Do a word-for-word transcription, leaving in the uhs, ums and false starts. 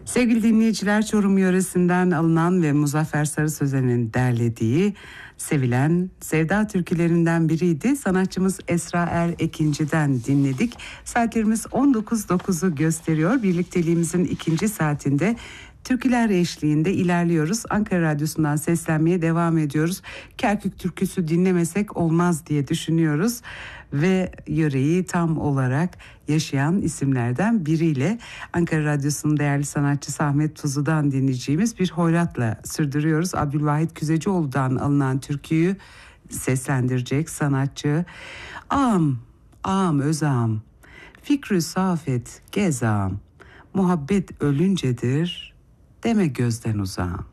Sevgili dinleyiciler, Çorum yöresinden alınan ve Muzaffer Sarı Sözen'in derlediği sevilen Sevda türkülerinden biriydi. Sanatçımız Esra Er Ekinci'den dinledik. Saatlerimiz on dokuz dokuzu gösteriyor. Birlikteliğimizin ikinci saatinde türküler eşliğinde ilerliyoruz. Ankara Radyosu'ndan seslenmeye devam ediyoruz. Kerkük türküsü dinlemesek olmaz diye düşünüyoruz. Ve yöreyi tam olarak yaşayan isimlerden biriyle Ankara Radyosu'nun değerli sanatçısı Ahmet Tuzlu'dan dinleyeceğimiz bir hoyratla sürdürüyoruz. Abdülvahit Küzecioğlu'dan alınan türküyü seslendirecek sanatçı. Ağam, ağam özağım, fikri safet gezağım, muhabbet ölüncedir, deme gözden uzağım.